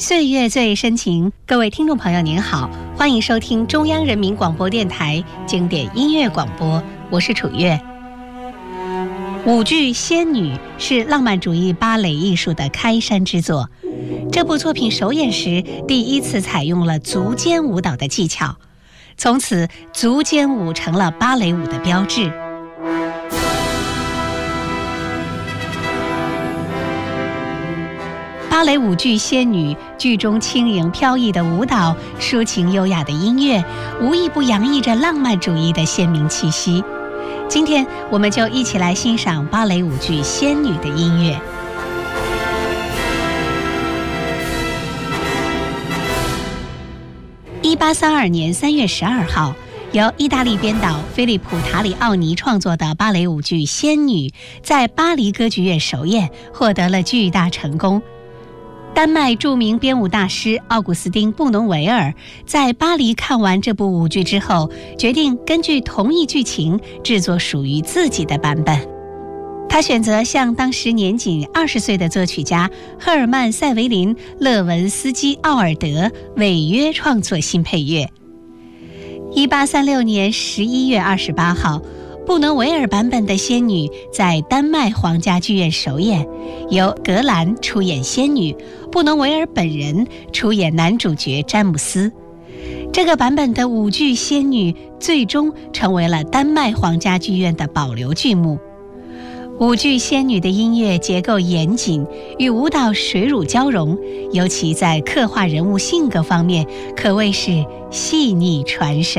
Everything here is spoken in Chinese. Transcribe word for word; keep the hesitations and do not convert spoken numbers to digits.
岁月最深情，各位听众朋友您好，欢迎收听中央人民广播电台经典音乐广播，我是楚月。舞剧《仙女》是浪漫主义芭蕾艺术的开山之作，这部作品首演时第一次采用了足尖舞蹈的技巧，从此足尖舞成了芭蕾舞的标志。芭蕾舞剧《仙女》剧中轻盈飘逸的舞蹈、抒情优雅的音乐，无一不洋溢着浪漫主义的鲜明气息。今天我们就一起来欣赏芭蕾舞剧《仙女》的音乐。一八三二年三月十二号，由意大利编导菲利普·塔里奥尼创作的芭蕾舞剧《仙女》在巴黎歌剧院首演，获得了巨大成功。丹麦著名编舞大师奥古斯丁·布农维尔在巴黎看完这部舞剧之后，决定根据同一剧情制作属于自己的版本。他选择向当时年仅二十岁的作曲家赫尔曼·塞维林·勒文斯基·奥尔德违约创作新配乐。一八三六年十一月二十八号，布农维尔版本的《仙女》在丹麦皇家剧院首演，由格兰出演仙女，布农维尔本人出演男主角詹姆斯。这个版本的舞剧《仙女》最终成为了丹麦皇家剧院的保留剧目。舞剧《仙女》的音乐结构严谨，与舞蹈水乳交融，尤其在刻画人物性格方面，可谓是细腻传神。